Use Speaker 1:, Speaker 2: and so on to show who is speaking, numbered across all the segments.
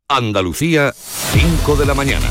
Speaker 1: Andalucía, 5 de la mañana.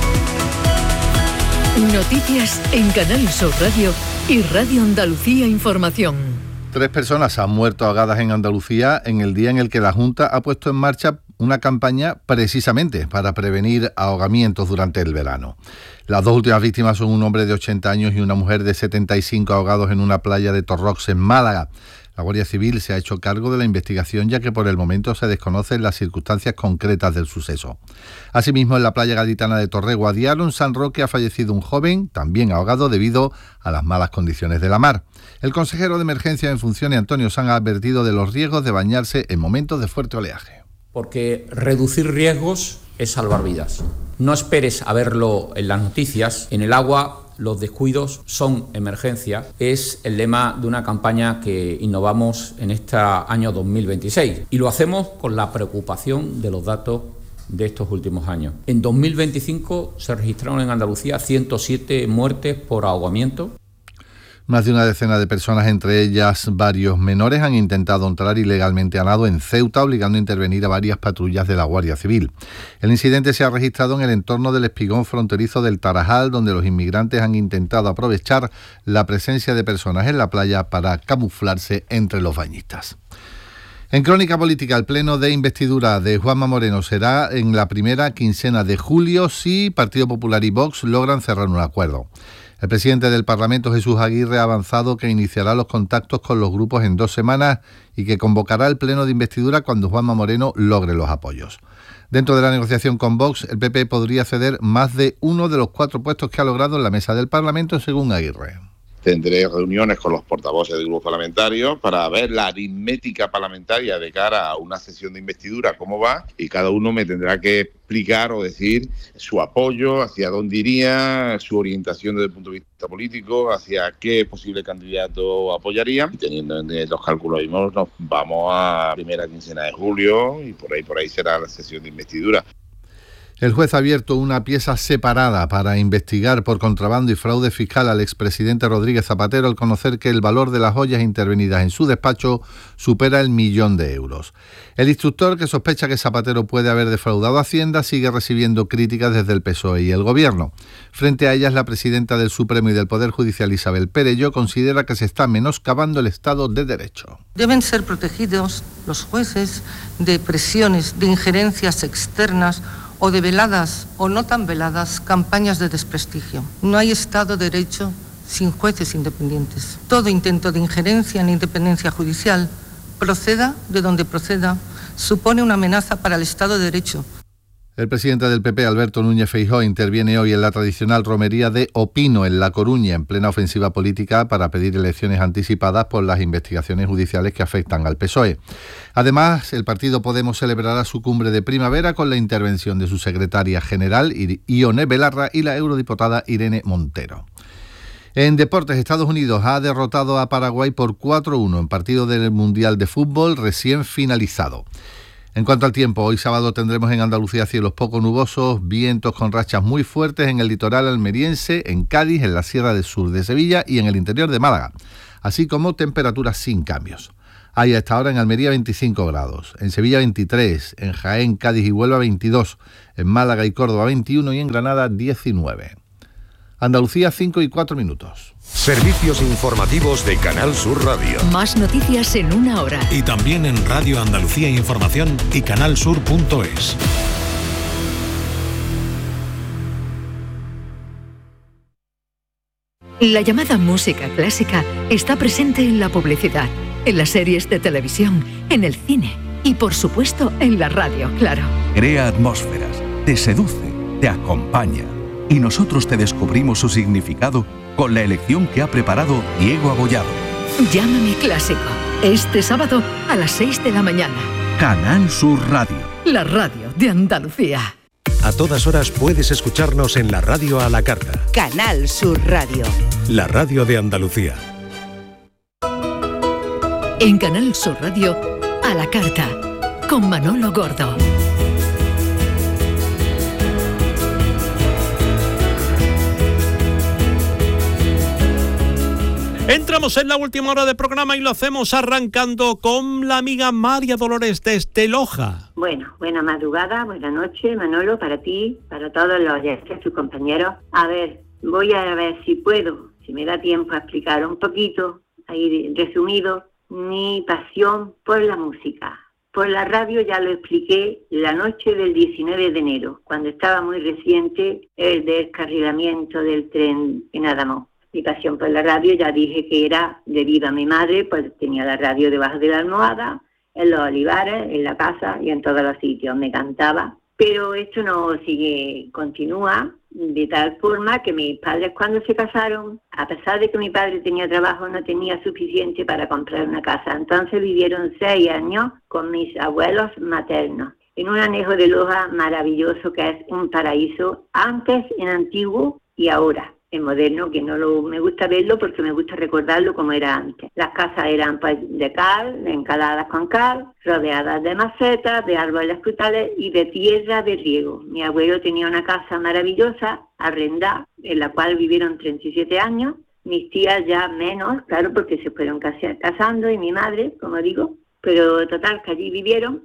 Speaker 2: Noticias en Canal Sur Radio y Radio Andalucía Información.
Speaker 3: 3 personas han muerto ahogadas en Andalucía en el día en el que la Junta ha puesto en marcha una campaña precisamente para prevenir ahogamientos durante el verano. Las 2 últimas víctimas son un hombre de 80 años y una mujer de 75 ahogados en una playa de Torrox, en Málaga. La Guardia Civil se ha hecho cargo de la investigación, ya que por el momento se desconocen las circunstancias concretas del suceso. Asimismo, en la playa gaditana de Torreguadiaro, en San Roque, ha fallecido un joven, también ahogado debido a las malas condiciones de la mar. El consejero de Emergencia en funciones, Antonio Sanz, ha advertido de los riesgos de bañarse en momentos de fuerte oleaje.
Speaker 4: Porque reducir riesgos es salvar vidas. No esperes a verlo en las noticias. En el agua los descuidos son emergencia. Es el lema de una campaña que innovamos en este año 2026. Y lo hacemos con la preocupación de los datos de estos últimos años. En 2025 se registraron en Andalucía 107 muertes por ahogamiento.
Speaker 3: Más de una decena de personas, entre ellas varios menores, han intentado entrar ilegalmente a nado en Ceuta, obligando a intervenir a varias patrullas de la Guardia Civil. El incidente se ha registrado en el entorno del espigón fronterizo del Tarajal, donde los inmigrantes han intentado aprovechar la presencia de personas en la playa para camuflarse entre los bañistas. En crónica política, el pleno de investidura de Juanma Moreno será en la primera quincena de julio si Partido Popular y Vox logran cerrar un acuerdo. El presidente del Parlamento, Jesús Aguirre, ha avanzado que iniciará los contactos con los grupos en 2 semanas y que convocará el pleno de investidura cuando Juanma Moreno logre los apoyos. Dentro de la negociación con Vox, el PP podría ceder más de uno de los 4 puestos que ha logrado en la mesa del Parlamento, según Aguirre.
Speaker 5: Tendré reuniones con los portavoces de grupos parlamentarios para ver la aritmética parlamentaria de cara a una sesión de investidura, cómo va, y cada uno me tendrá que explicar o decir su apoyo, hacia dónde iría, su orientación desde el punto de vista político, hacia qué posible candidato apoyaría. Teniendo en los cálculos mismos, nos vamos a primera quincena de julio y por ahí será la sesión de investidura.
Speaker 3: El juez ha abierto una pieza separada para investigar por contrabando y fraude fiscal al expresidente Rodríguez Zapatero al conocer que el valor de las joyas intervenidas en su despacho supera el 1.000.000 de euros. El instructor, que sospecha que Zapatero puede haber defraudado a Hacienda, sigue recibiendo críticas desde el PSOE y el Gobierno. Frente a ellas, la presidenta del Supremo y del Poder Judicial, Isabel Perelló, considera que se está menoscabando el Estado de Derecho.
Speaker 6: Deben ser protegidos los jueces de presiones, de injerencias externas o de veladas o no tan veladas campañas de desprestigio. No hay Estado de Derecho sin jueces independientes. Todo intento de injerencia en independencia judicial, proceda de donde proceda, supone una amenaza para el Estado de Derecho.
Speaker 3: El presidente del PP, Alberto Núñez Feijóo, interviene hoy en la tradicional romería de Opino, en La Coruña, en plena ofensiva política para pedir elecciones anticipadas por las investigaciones judiciales que afectan al PSOE. Además, el partido Podemos celebrará su cumbre de primavera con la intervención de su secretaria general, Ione Belarra, y la eurodiputada Irene Montero. En deportes, Estados Unidos ha derrotado a Paraguay por 4-1 en partido del Mundial de Fútbol recién finalizado. En cuanto al tiempo, hoy sábado tendremos en Andalucía cielos poco nubosos, vientos con rachas muy fuertes en el litoral almeriense, en Cádiz, en la Sierra del Sur de Sevilla y en el interior de Málaga, así como temperaturas sin cambios. Hay a esta hora en Almería 25 grados, en Sevilla 23, en Jaén, Cádiz y Huelva 22, en Málaga y Córdoba 21 y en Granada 19. Andalucía, 5:04.
Speaker 1: Servicios informativos de Canal Sur Radio.
Speaker 2: Más noticias en 1 hora.
Speaker 7: Y también en Radio Andalucía Información y canalsur.es.
Speaker 2: La llamada música clásica está presente en la publicidad, en las series de televisión, en el cine y, por supuesto, en la radio, claro.
Speaker 8: Crea atmósferas, te seduce, te acompaña. Y nosotros te descubrimos su significado con la elección que ha preparado Diego Abollado.
Speaker 2: Llámame clásico. Este sábado a las 6 de la mañana.
Speaker 8: Canal Sur Radio.
Speaker 2: La radio de Andalucía.
Speaker 7: A todas horas puedes escucharnos en la radio a la carta.
Speaker 9: Canal Sur Radio.
Speaker 7: La radio de Andalucía.
Speaker 2: En Canal Sur Radio, a la carta, con Manolo Gordo.
Speaker 10: Entramos en la última hora del programa y lo hacemos arrancando con la amiga María Dolores desde Loja.
Speaker 9: Bueno, buena madrugada, buena noche, Manolo, para ti, para todos los oyentes, tus compañeros. A ver, voy a ver si puedo, si me da tiempo a explicar un poquito, ahí resumido, mi pasión por la música. Por la radio ya lo expliqué la noche del 19 de enero, cuando estaba muy reciente el descarrilamiento del tren en Adamón. Mi pasión por la radio ya dije que era debido a mi madre, pues tenía la radio debajo de la almohada, en los olivares, en la casa y en todos los sitios. Me cantaba, pero esto no continúa de tal forma que mis padres cuando se casaron, a pesar de que mi padre tenía trabajo, no tenía suficiente para comprar una casa. Entonces vivieron 6 años con mis abuelos maternos, en un anejo de Loja maravilloso que es un paraíso, antes en antiguo y ahora en moderno, que me gusta verlo porque me gusta recordarlo como era antes. Las casas eran pues de cal, encaladas con cal, rodeadas de macetas, de árboles frutales y de tierra de riego. Mi abuelo tenía una casa maravillosa, arrendada, en la cual vivieron 37 años. Mis tías ya menos, claro, porque se fueron casando, y mi madre, como digo, pero total que allí vivieron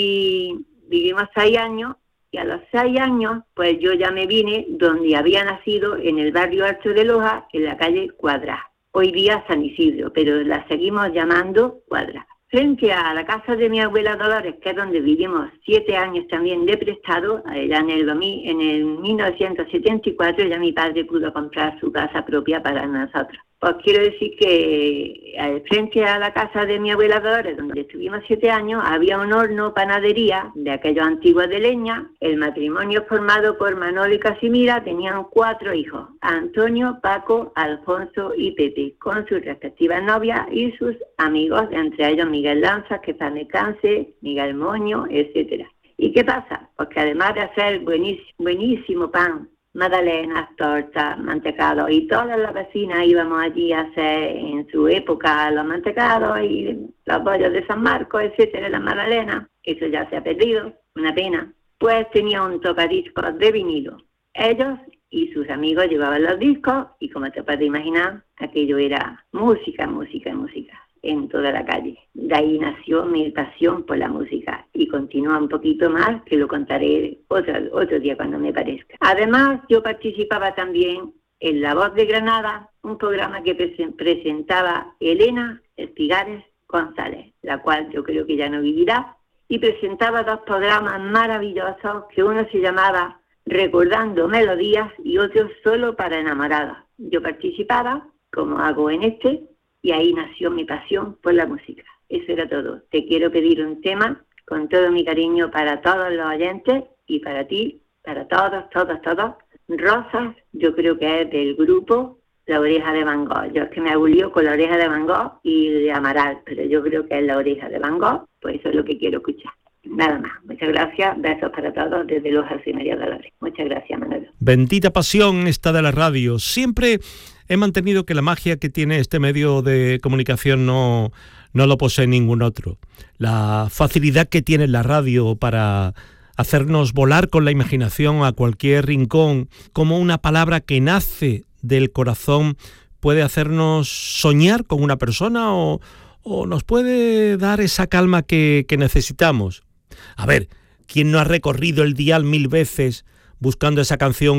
Speaker 9: y vivimos 6 años. Y a los 6 años, pues yo ya me vine donde había nacido, en el barrio Alto de Loja, en la calle Cuadra. Hoy día San Isidro, pero la seguimos llamando Cuadra. Frente a la casa de mi abuela Dolores, que es donde vivimos 7 años también de prestado, allá en el 1974 ya mi padre pudo comprar su casa propia para nosotros. Pues quiero decir que frente a la casa de mi abuela Dolores, donde estuvimos 7 años, había un horno panadería de aquellos antiguos de leña. El matrimonio formado por Manolo y Casimira tenían 4 hijos: Antonio, Paco, Alfonso y Pepe, con sus respectivas novias y sus amigos, entre ellos Miguel Lanza, que para descanse, Miguel Moño, etcétera. ¿Y qué pasa? Pues que además de hacer buenísimo pan, magdalenas, tortas, mantecados, y todas las vecinas íbamos allí a hacer en su época los mantecados y los bollos de San Marcos, etcétera, las magdalenas. Eso ya se ha perdido, una pena. Pues tenía un tocadiscos de vinilo. Ellos y sus amigos llevaban los discos y, como te puedes imaginar, aquello era música en toda la calle. De ahí nació mi pasión por la música y continúa un poquito más, que lo contaré otro día cuando me parezca. Además, yo participaba también en La Voz de Granada, un programa que presentaba Elena Espigares González, la cual yo creo que ya no vivirá, y presentaba 2 programas maravillosos, que uno se llamaba Recordando Melodías y otro Solo para Enamorados. Yo participaba, como hago en este, y ahí nació mi pasión por la música. Eso era todo. Te quiero pedir un tema con todo mi cariño para todos los oyentes y para ti, para todos. Rosas, yo creo que es del grupo La Oreja de Van Gogh. Yo es que me hago lío con La Oreja de Van Gogh y de Amaral, pero yo creo que es La Oreja de Van Gogh, pues eso es lo que quiero escuchar. Nada más. Muchas gracias. Besos para todos desde Loja y María Dolores. Muchas gracias, Manolo.
Speaker 10: Bendita pasión esta de la radio. Siempre he mantenido que la magia que tiene este medio de comunicación no lo posee ningún otro. La facilidad que tiene la radio para hacernos volar con la imaginación a cualquier rincón, como una palabra que nace del corazón puede hacernos soñar con una persona o nos puede dar esa calma que necesitamos. A ver, ¿quién no ha recorrido el dial 1000 veces buscando esa canción